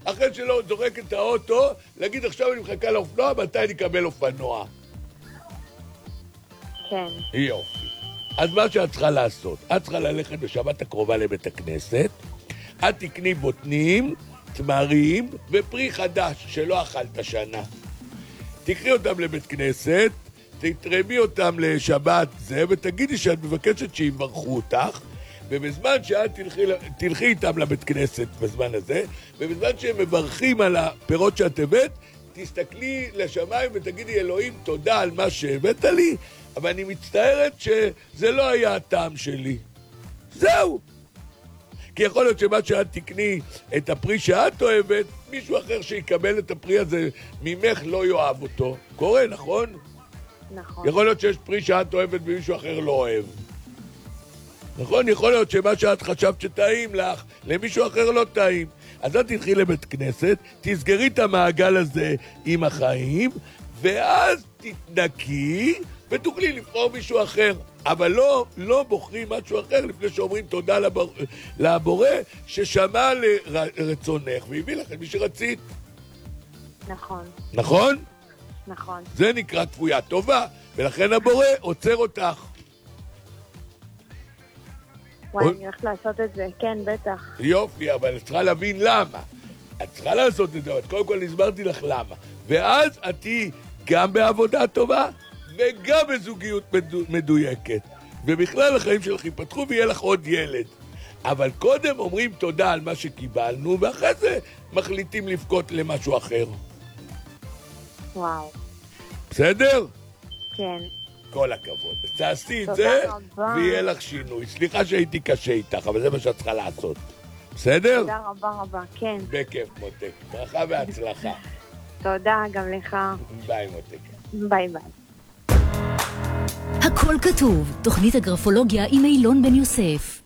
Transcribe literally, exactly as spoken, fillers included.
אחרי שלא זורק את האוטו, להגיד עכשיו אני מחכה לאופנוע, מתי אני אקבל אופנוע? כן. יופי. אז מה שאת צריכה לעשות, את צריכה ללכת בשבת הקרובה לבית הכנסת, את תקני בוטנים, תמרים ופרי חדש שלא אכלת שנה. תקני אותם לבית כנסת, תתרמי אותם לשבת זה, ותגידי שאת מבקשת שיברכו אותך, ובזמן שאת תלכי, תלכי איתם לבית כנסת בזמן הזה, ובזמן שהם מברכים על הפירות שאת הבאת, תסתכלי לשמיים ותגידי אלוהים תודה על מה שהבאת לי, אבל אני מצטערת שזה לא היה הטעם שלי. זהו. כי יכול להיות שמה שאת תקני את הפרי שאת אוהבת, מישהו אחר שיקבל את הפרי הזה ממך לא יאהב אותו. קורה, נכון? נכון. יכול להיות שיש פרי שאת אוהבת ומישהו אחר לא אוהב. נכון? יכול להיות שמה שאת חשבת שטעים לך, למישהו אחר לא טעים. אז את תלכי לבית כנסת, תסגרי את המעגל הזה עם החיים, ואז תתנקי ותוכלי לבחור מישהו אחר. אבל לא, לא בוחרים משהו אחר לפני שאומרים תודה לבור, לבורא ששמע לרצונך והביא לך את מי שרצית. נכון. נכון? נכון. זה נקרא כפויה טובה, ולכן הבורא עוצר אותך. וואי, אני הולכת לעשות את זה, כן, בטח. יופי, אבל את צריכה להבין למה. את צריכה לעשות את זה, אבל קודם כל הסברתי לך למה. ואז את תהיי גם בעבודה טובה, וגם בזוגיות מדו, מדויקת. ובכלל החיים שלך ייפתחו ויהיה לך עוד ילד. אבל קודם אומרים תודה על מה שקיבלנו, ואחרי זה מחליטים לבכות למשהו אחר. וואו. בסדר? כן. כל הכבוד. תעשי את זה, רבה. ויהיה לך שינוי. סליחה שהייתי קשה איתך, אבל זה מה שאת צריכה לעשות. בסדר? תודה רבה רבה, כן. בכיף, מותק. ברכה והצלחה. תודה גם לך. ביי, מותק. ביי ביי. הכל כתוב, תוכנית הגרפולוגיה עם אילון בן יוסף.